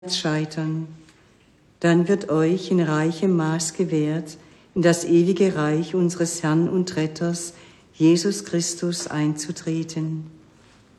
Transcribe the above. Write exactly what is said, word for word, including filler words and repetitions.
scheitern. Dann wird euch in reichem Maß gewährt, in das ewige Reich unseres Herrn und Retters, Jesus Christus, einzutreten.